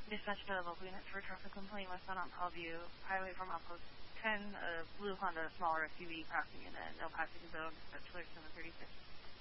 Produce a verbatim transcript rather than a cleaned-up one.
Dispatch to the local unit for a traffic complaint west on Hillview Highway from Outpost ten, a blue Honda small S U V passing in a no passing zone at Twitter seven thirty-six.